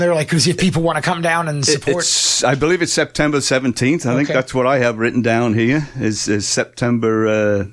They're like, because if people want to come down and support. I believe it's September 17th. I think that's what I have written down here is September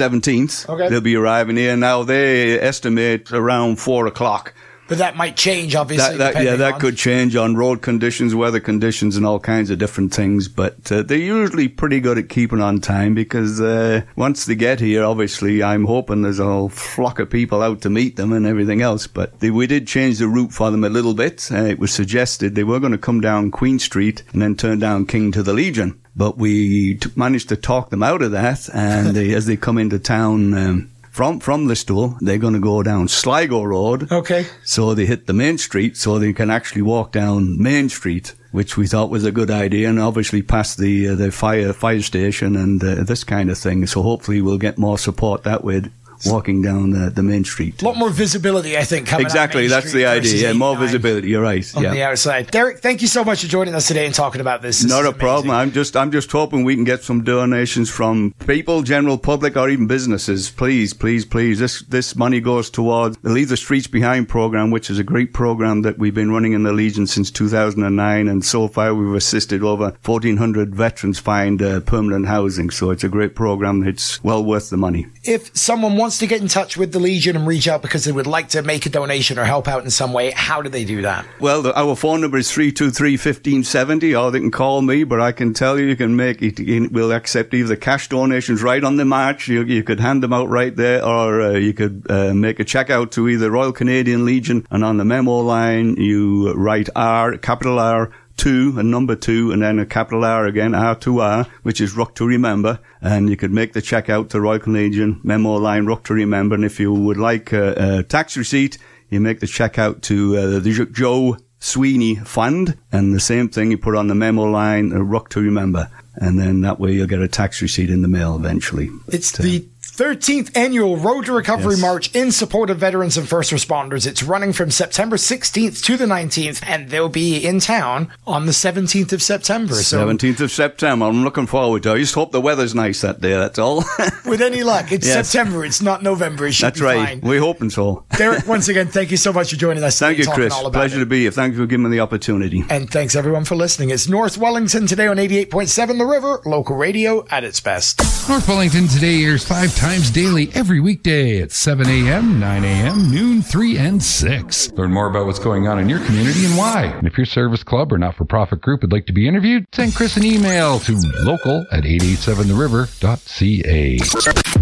17th. Okay. They'll be arriving here. Now, they estimate around 4 o'clock. But that might change, obviously. That could change on road conditions, weather conditions, and all kinds of different things. But they're usually pretty good at keeping on time because once they get here, obviously, I'm hoping there's a whole flock of people out to meet them and everything else. But we did change the route for them a little bit. It was suggested they were going to come down Queen Street and then turn down King to the Legion. But we managed to talk them out of that. And as they come into town... From Listowel, they're going to go down Sligo Road. Okay. So they hit the main street, so they can actually walk down Main Street, which we thought was a good idea, and obviously past the fire station and this kind of thing. So hopefully we'll get more support that way, walking down the main street. A lot more visibility, I think, coming exactly, out Main that's Street the idea. Yeah, more visibility. You're right. On the outside. Derek, thank you so much for joining us today and talking about this. Not a problem. I'm just hoping we can get some donations from people, general public, or even businesses. Please, please, please. This money goes towards the Leave the Streets Behind program, which is a great program that we've been running in the Legion since 2009, and so far we've assisted over 1,400 veterans find permanent housing. So it's a great program. It's well worth the money. If someone wants to get in touch with the Legion and reach out because they would like to make a donation or help out in some way, how do they do that? Well, our phone number is 323-1570, or they can call me, but I can tell you can make it. We'll accept either cash donations right on the march. You could hand them out right there, or you could make a check out to either Royal Canadian Legion, and on the memo line you write R, capital R, 2 and number 2 and then a capital R again, R2R, which is Rock to Remember, and you could make the check out to Royal Canadian, memo line Rock to Remember, and if you would like a tax receipt, you make the check out to the Joe Sweeney Fund, and the same thing you put on the memo line Rock to Remember, and then that way you'll get a tax receipt in the mail eventually. It's the 13th annual Road to Recovery March in support of veterans and first responders. It's running from September 16th to the 19th, and they'll be in town on the 17th of September. 17th of September. I'm looking forward to it. I just hope the weather's nice that day, that's all. With any luck. It's September. It's not November. It should be fine. That's right. We're hoping so. Derek, once again, thank you so much for joining us. Thank you, Chris. Pleasure to be here. Thank you for giving me the opportunity. And thanks, everyone, for listening. It's North Wellington today on 88.7 The River, local radio at its best. North Wellington today airs 5 times daily every weekday at 7 a.m., 9 a.m., noon, 3, and 6. Learn more about what's going on in your community and why. And if your service club or not-for-profit group would like to be interviewed, send Chris an email to local@887theriver.ca.